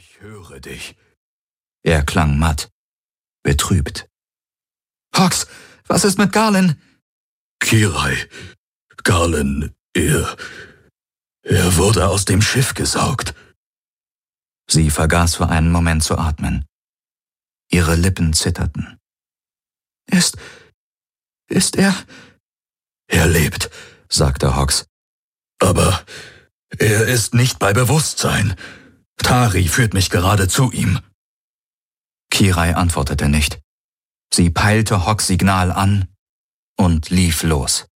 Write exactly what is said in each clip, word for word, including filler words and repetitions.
Ich höre dich. Er klang matt, betrübt. Hawks, was ist mit Garland? Kirai, Garland, er... er wurde aus dem Schiff gesaugt. Sie vergaß für einen Moment zu atmen. Ihre Lippen zitterten. Ist... ist er... Er lebt, sagte Hawks. Aber er ist nicht bei Bewusstsein. Tari führt mich gerade zu ihm. Kirai antwortete nicht. Sie peilte Hawks Signal an und lief los.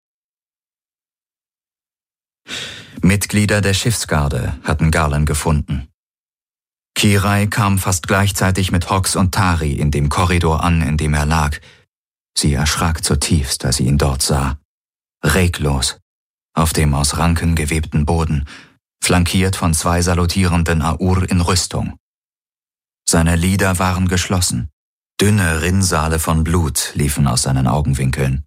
Mitglieder der Schiffsgarde hatten Garland gefunden. Kirai kam fast gleichzeitig mit Hawks und Tari in dem Korridor an, in dem er lag. Sie erschrak zutiefst, als sie ihn dort sah. Reglos, auf dem aus Ranken gewebten Boden, flankiert von zwei salutierenden Aur in Rüstung. Seine Lider waren geschlossen. Dünne Rinnsale von Blut liefen aus seinen Augenwinkeln.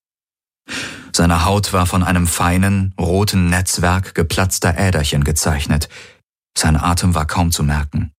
Seine Haut war von einem feinen, roten Netzwerk geplatzter Äderchen gezeichnet. Sein Atem war kaum zu merken.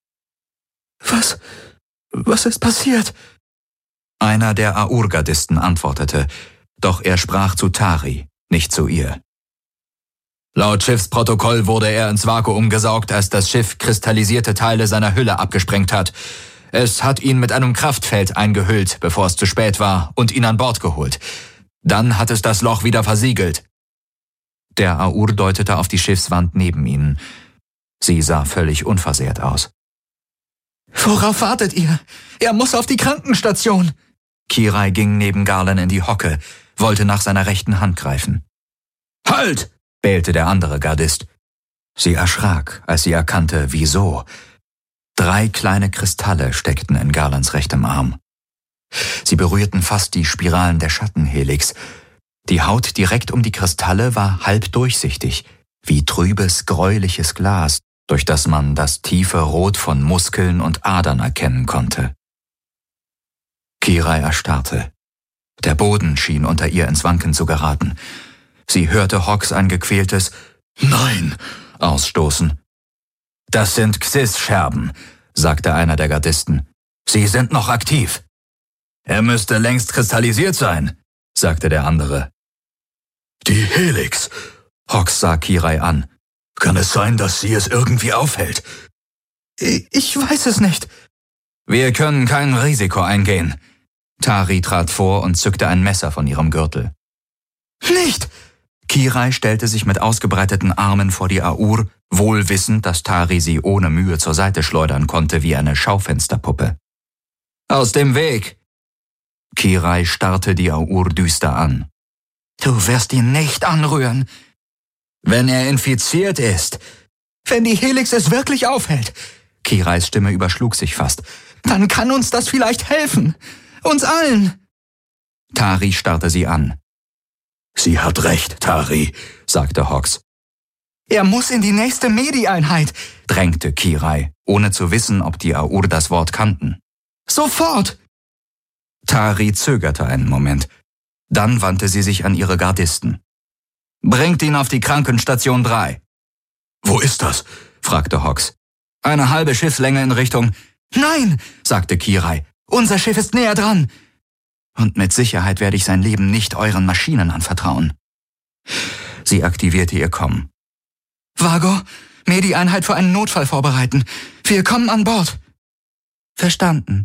Was? Was ist passiert? Einer der Aur-Gardisten antwortete, doch er sprach zu Tari, nicht zu ihr. Laut Schiffsprotokoll wurde er ins Vakuum gesaugt, als das Schiff kristallisierte Teile seiner Hülle abgesprengt hat. Es hat ihn mit einem Kraftfeld eingehüllt, bevor es zu spät war, und ihn an Bord geholt. Dann hat es das Loch wieder versiegelt. Der Aur deutete auf die Schiffswand neben ihnen. Sie sah völlig unversehrt aus. Worauf wartet ihr? Er muss auf die Krankenstation. Kirai ging neben Garland in die Hocke, wollte nach seiner rechten Hand greifen. Halt! Bellte der andere Gardist. Sie erschrak, als sie erkannte, wieso. Drei kleine Kristalle steckten in Garlands rechtem Arm. Sie berührten fast die Spiralen der Schattenhelix. Die Haut direkt um die Kristalle war halb durchsichtig, wie trübes, gräuliches Glas, durch das man das tiefe Rot von Muskeln und Adern erkennen konnte. Kirai erstarrte. Der Boden schien unter ihr ins Wanken zu geraten. Sie hörte Hawks ein gequältes »Nein« ausstoßen. »Das sind Xys-Scherben«, sagte einer der Gardisten. »Sie sind noch aktiv.« »Er müsste längst kristallisiert sein«, sagte der andere. »Die Helix«, Hawks sah Kirai an. »Kann es sein, dass sie es irgendwie aufhält?« »Ich weiß es nicht.« »Wir können kein Risiko eingehen.« Tari trat vor und zückte ein Messer von ihrem Gürtel. »Nicht!« Kirai stellte sich mit ausgebreiteten Armen vor die Aur, wohl wissend, dass Tari sie ohne Mühe zur Seite schleudern konnte wie eine Schaufensterpuppe. »Aus dem Weg!« Kirai starrte die Aur düster an. »Du wirst ihn nicht anrühren. Wenn er infiziert ist, wenn die Helix es wirklich aufhält«, Kirais Stimme überschlug sich fast, »dann kann uns das vielleicht helfen. Uns allen.« Tari starrte sie an. »Sie hat recht, Tari«, sagte Hawks. »Er muss in die nächste Medi-Einheit«, drängte Kirai, ohne zu wissen, ob die Aur das Wort kannten. »Sofort!« Tari zögerte einen Moment. Dann wandte sie sich an ihre Gardisten. »Bringt ihn auf die Krankenstation drei.« »Wo ist das?« fragte Hawks. »Eine halbe Schiffslänge in Richtung...« »Nein«, sagte Kirai. »Unser Schiff ist näher dran. Und mit Sicherheit werde ich sein Leben nicht euren Maschinen anvertrauen.« Sie aktivierte ihr Komm. »Vago, Medi-Einheit für einen Notfall vorbereiten. Wir kommen an Bord.« »Verstanden.«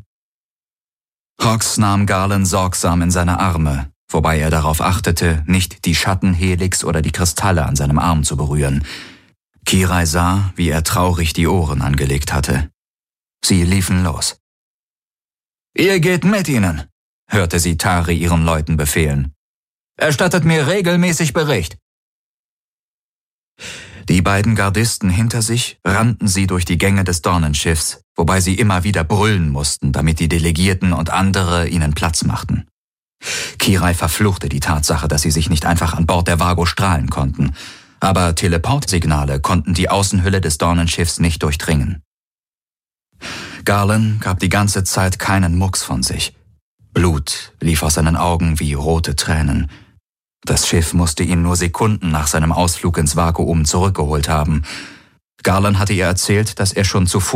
Hawks nahm Garland sorgsam in seine Arme, wobei er darauf achtete, nicht die Schattenhelix oder die Kristalle an seinem Arm zu berühren. Kirai sah, wie er traurig die Ohren angelegt hatte. Sie liefen los. »Ihr geht mit ihnen«, hörte sie Tari ihren Leuten befehlen. »Erstattet mir regelmäßig Bericht.« Die beiden Gardisten hinter sich rannten sie durch die Gänge des Dornenschiffs, wobei sie immer wieder brüllen mussten, damit die Delegierten und andere ihnen Platz machten. Kirai verfluchte die Tatsache, dass sie sich nicht einfach an Bord der Vago strahlen konnten, aber Teleportsignale konnten die Außenhülle des Dornenschiffs nicht durchdringen. Garland gab die ganze Zeit keinen Mucks von sich. Blut lief aus seinen Augen wie rote Tränen. Das Schiff musste ihn nur Sekunden nach seinem Ausflug ins Vakuum zurückgeholt haben. Garland hatte ihr erzählt, dass er schon zuvor